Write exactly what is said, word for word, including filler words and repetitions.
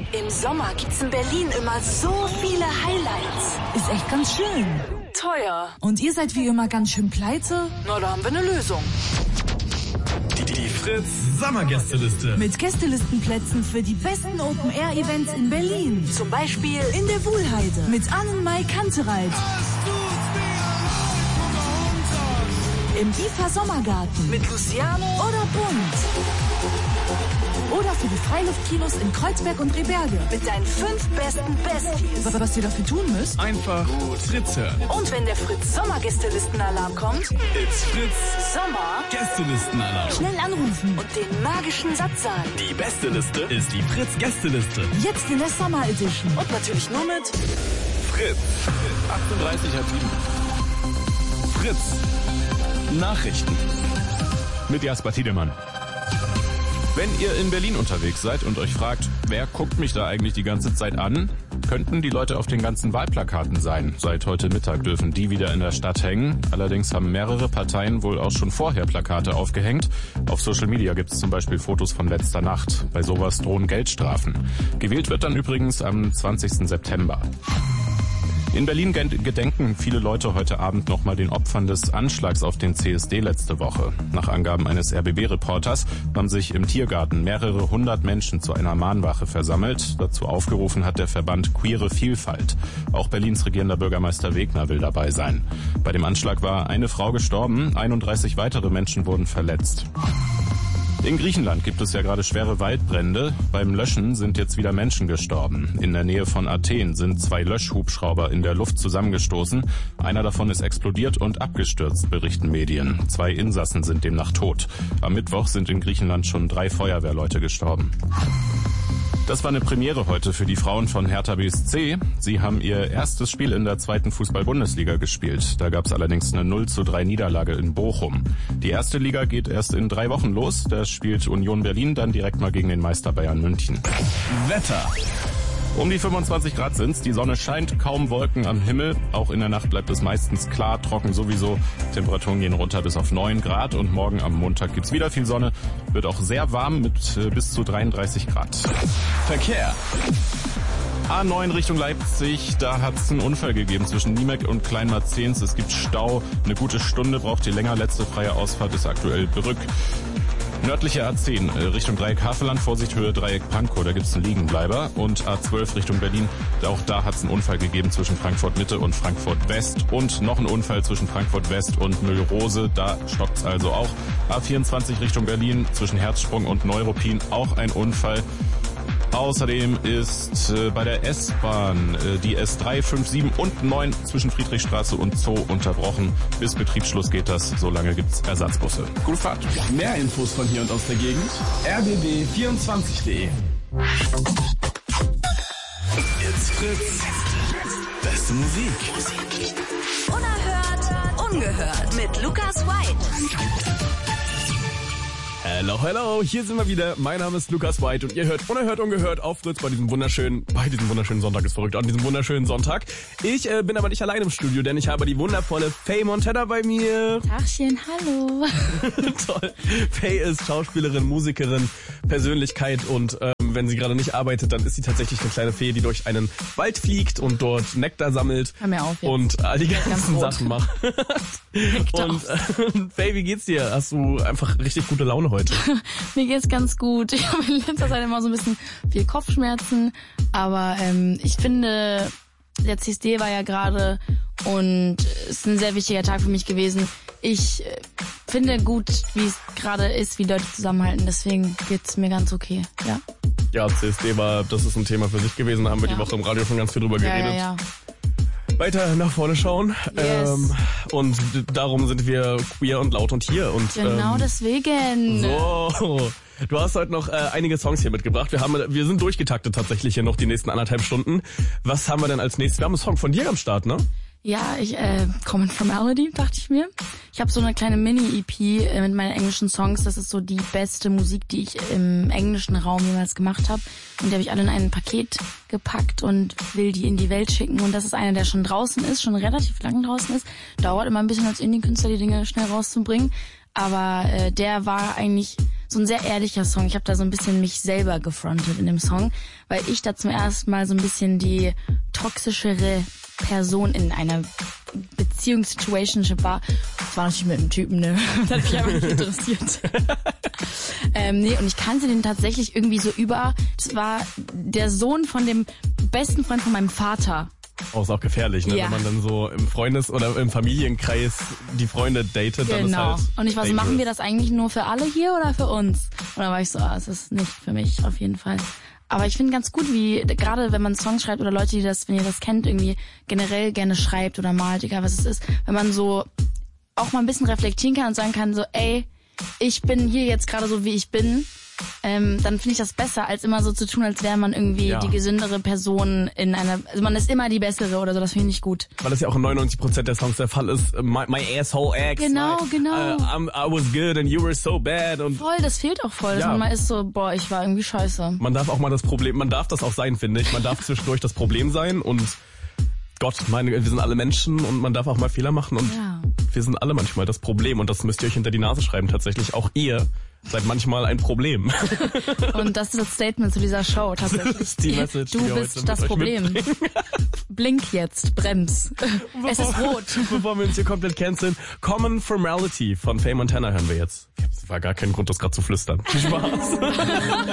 Im Sommer gibt's in Berlin immer so viele Highlights. Ist echt ganz schön. Teuer. Und ihr seid wie immer ganz schön pleite? Na, da haben wir eine Lösung. Die, die Fritz Sommergästeliste. Mit Gästelistenplätzen für die besten Open-Air-Events in Berlin. Zum Beispiel in der Wuhlheide mit Annenmai Kantereit. Im I F A Sommergarten mit Luciano oder Bunt. Oder für die Freiluftkinos in Kreuzberg und Rehberge. Mit deinen fünf besten Besties. Was ihr dafür tun müsst? Einfach gut Fritz hören. Und wenn der Fritz Sommergästelistenalarm kommt, It's Fritz Sommer Gästelistenalarm. Schnell anrufen und den magischen Satz sagen. Die beste Liste ist die Fritz Gästeliste. Jetzt in der Summer Edition. Und natürlich nur mit Fritz. achtunddreißig hat sieben. Fritz. Nachrichten. Mit Jasper Tiedemann. Wenn ihr in Berlin unterwegs seid und euch fragt, wer guckt mich da eigentlich die ganze Zeit an, könnten die Leute auf den ganzen Wahlplakaten sein. Seit heute Mittag dürfen die wieder in der Stadt hängen. Allerdings haben mehrere Parteien wohl auch schon vorher Plakate aufgehängt. Auf Social Media gibt es zum Beispiel Fotos von letzter Nacht. Bei sowas drohen Geldstrafen. Gewählt wird dann übrigens am zwanzigsten September. In Berlin gedenken viele Leute heute Abend nochmal den Opfern des Anschlags auf den C S D letzte Woche. Nach Angaben eines R B B-Reporters haben sich im Tiergarten mehrere hundert Menschen zu einer Mahnwache versammelt. Dazu aufgerufen hat der Verband Queere Vielfalt. Auch Berlins regierender Bürgermeister Wegner will dabei sein. Bei dem Anschlag war eine Frau gestorben, einunddreißig weitere Menschen wurden verletzt. In Griechenland gibt es ja gerade schwere Waldbrände. Beim Löschen sind jetzt wieder Menschen gestorben. In der Nähe von Athen sind zwei Löschhubschrauber in der Luft zusammengestoßen. Einer davon ist explodiert und abgestürzt, berichten Medien. Zwei Insassen sind demnach tot. Am Mittwoch sind in Griechenland schon drei Feuerwehrleute gestorben. Das war eine Premiere heute für die Frauen von Hertha B S C. Sie haben ihr erstes Spiel in der zweiten Fußball-Bundesliga gespielt. Da gab es allerdings eine null zu drei Niederlage in Bochum. Die erste Liga geht erst in drei Wochen los. Da spielt Union Berlin dann direkt mal gegen den Meister Bayern München. Wetter. Um die fünfundzwanzig Grad sind's. Die Sonne scheint, kaum Wolken am Himmel. Auch in der Nacht bleibt es meistens klar, trocken sowieso. Temperaturen gehen runter bis auf neun Grad. Und morgen am Montag gibt's wieder viel Sonne. Wird auch sehr warm mit äh, bis zu dreiunddreißig Grad. Verkehr. A neun Richtung Leipzig, da hat's einen Unfall gegeben zwischen Niemek und Kleinmarzens. Es gibt Stau. Eine gute Stunde braucht ihr länger. Letzte freie Ausfahrt ist aktuell Brück. Nördliche A zehn Richtung Dreieck Havelland, Vorsicht Höhe Dreieck Pankow, da gibt's einen Liegenbleiber. Und A zwölf Richtung Berlin, auch da hat's einen Unfall gegeben zwischen Frankfurt Mitte und Frankfurt West. Und noch einen Unfall zwischen Frankfurt West und Müllrose, da stockt's also auch. A vierundzwanzig Richtung Berlin, zwischen Herzsprung und Neuruppin, auch ein Unfall. Außerdem ist äh, bei der S-Bahn äh, die S drei, fünf, sieben und neun zwischen Friedrichstraße und Zoo unterbrochen. Bis Betriebsschluss geht das, solange gibt's Ersatzbusse. Gute Fahrt. Mehr Infos von hier und aus der Gegend. r b b vierundzwanzig punkt de. It's Fritz. Beste Musik. Unerhört, ungehört mit Lukas White. Hello, hello, hier sind wir wieder. Mein Name ist Lukas White und ihr hört Unerhört, ungehört auf Fritz bei diesem wunderschönen, bei diesem wunderschönen Sonntag, ist verrückt, an diesem wunderschönen Sonntag. Ich äh, bin aber nicht allein im Studio, denn ich habe die wundervolle Faye Montana bei mir. Tachchen, hallo. Toll. Faye ist Schauspielerin, Musikerin, Persönlichkeit und ähm, wenn sie gerade nicht arbeitet, dann ist sie tatsächlich eine kleine Fee, die durch einen Wald fliegt und dort Nektar sammelt. Hör mir auf jetzt. Und all die ganzen Ganz Sachen macht. Und äh, Faye, wie geht's dir? Hast du einfach richtig gute Laune heute? Mir geht's ganz gut. Ich habe in letzter Zeit immer so ein bisschen viel Kopfschmerzen, aber ähm, ich finde, der C S D war ja gerade und es ist ein sehr wichtiger Tag für mich gewesen. Ich äh, finde gut, wie es gerade ist, wie Leute zusammenhalten, deswegen geht's mir ganz okay, ja. Ja, C S D war, das ist ein Thema für sich gewesen, da haben wir ja. die Woche im Radio schon ganz viel drüber ja, geredet. Ja, ja. Weiter nach vorne schauen. Yes. Ähm, und d- darum sind wir queer und laut und hier. Und, genau ähm, deswegen. So. Du hast heute noch äh, einige Songs hier mitgebracht. Wir haben, wir sind durchgetaktet tatsächlich hier noch die nächsten anderthalb Stunden. Was haben wir denn als nächstes? Wir haben einen Song von dir am Start, ne? Ja, ich, äh, Common Formality, dachte ich mir. Ich habe so eine kleine Mini-E P äh, mit meinen englischen Songs. Das ist so die beste Musik, die ich im englischen Raum jemals gemacht habe. Und die habe ich alle in ein Paket gepackt und will die in die Welt schicken. Und das ist einer, der schon draußen ist, schon relativ lang draußen ist. Dauert immer ein bisschen als Indie-Künstler, die Dinge schnell rauszubringen. aber äh, der war eigentlich so ein sehr ehrlicher Song. Ich habe da so ein bisschen mich selber gefrontet in dem Song, weil ich da zum ersten Mal so ein bisschen die toxischere Person in einer Beziehungssituationship war. Das war natürlich mit einem Typen, ne? Das hat mich einfach nicht interessiert. ähm, nee, und ich kannte den tatsächlich irgendwie so über, das war der Sohn von dem besten Freund von meinem Vater. Oh, ist auch gefährlich, ne? Ja. Wenn man dann so im Freundes- oder im Familienkreis die Freunde datet, dann ist Genau. halt Und ich war so, machen wir das eigentlich nur für alle hier oder für uns? Und dann war ich so, ah, es ist nicht für mich auf jeden Fall. Aber ich finde ganz gut, wie gerade wenn man Songs schreibt oder Leute, die das, wenn ihr das kennt, irgendwie generell gerne schreibt oder malt, egal was es ist, wenn man so auch mal ein bisschen reflektieren kann und sagen kann, so, ey, ich bin hier jetzt gerade so, wie ich bin, ähm, dann finde ich das besser, als immer so zu tun, als wäre man irgendwie Ja. die gesündere Person in einer, also man ist immer die bessere oder so, das finde ich nicht gut. weil das ja auch in neunundneunzig Prozent der Songs der Fall ist. My, my asshole ex. Genau, my, genau. Uh, I'm, I was good and you were so bad. Und Voll, das fehlt auch voll, dass Ja. man mal ist so, boah, ich war irgendwie scheiße. man darf auch mal das Problem, man darf das auch sein, finde ich. Man darf zwischendurch das Problem sein und Gott, meine, wir sind alle Menschen und man darf auch mal Fehler machen und Ja. wir sind alle manchmal das Problem und das müsst ihr euch hinter die Nase schreiben tatsächlich. Auch ihr seid manchmal ein Problem. Und das ist das Statement zu dieser Show tatsächlich. Das ist die Message, du die wir bist heute das mit euch Problem. Blink jetzt, brems. Es ist rot. Bevor wir uns hier komplett canceln, Common Formality von Faye Montana hören wir jetzt. Es war gar kein Grund, das gerade zu flüstern. Viel Spaß.